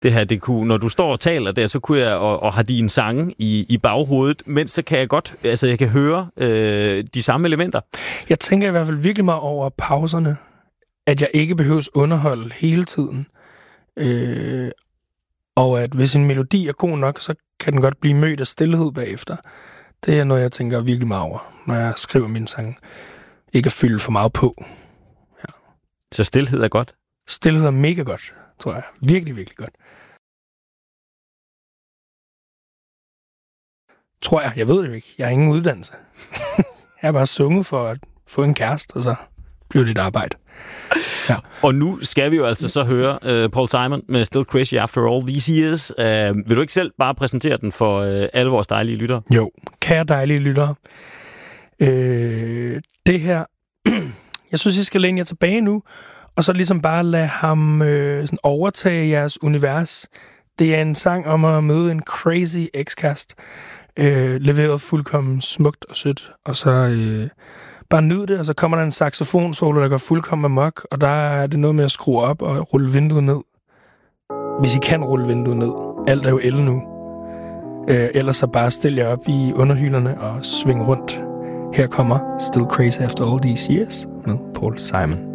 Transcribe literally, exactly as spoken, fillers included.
det her, det kunne, når du står og taler der, så kunne jeg, og, og har dine sange i, i baghovedet, men så kan jeg godt, altså jeg kan høre øh, de samme elementer. Jeg tænker i hvert fald virkelig meget over pauserne, at jeg ikke behøves underholde hele tiden. Øh, og at hvis en melodi er god nok, så kan den godt blive mødt af stillhed bagefter. Det er noget, jeg tænker virkelig meget over, når jeg skriver mine sange. Ikke at fylde for meget på. Ja. Så stillhed er godt? Stillhed er mega godt, tror jeg. Virkelig, virkelig godt. Tror jeg. Jeg ved det jo ikke. Jeg har ingen uddannelse. Jeg har bare sunget for at få en kæreste, og så bliver det et arbejde. Ja. Og nu skal vi jo altså så høre uh, Paul Simon med Still Crazy After All These Years. Uh, vil du ikke selv bare præsentere den for uh, alle vores dejlige lyttere? Jo, kære dejlige lyttere. Øh, det her, jeg synes, I skal læne jer tilbage nu, og så ligesom bare lade ham øh, sådan overtage jeres univers. Det er en sang om at møde en crazy ekskæreste, øh, leveret fuldkommen smukt og sødt, og så øh, bare nyd det, og så kommer der en saxofonsolo, der går fuldkommen amok, og der er det noget med at skrue op og rulle vinduet ned. Hvis I kan rulle vinduet ned. Alt er jo el nu. Øh, ellers så bare stil jer op i underhylderne og sving rundt. Her kommer Still Crazy After All These Years med Paul Simon.